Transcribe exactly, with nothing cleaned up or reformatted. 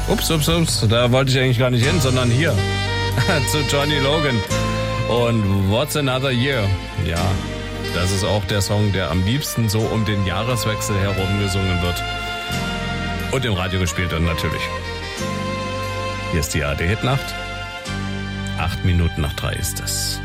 Ups, ups, ups, da wollte ich eigentlich gar nicht hin, sondern hier zu Johnny Logan und What's Another Year. Ja, das ist auch der Song, der am liebsten so um den Jahreswechsel herum gesungen wird und im Radio gespielt wird natürlich. Hier ist die A R D Hitnacht. Acht Minuten nach drei ist es.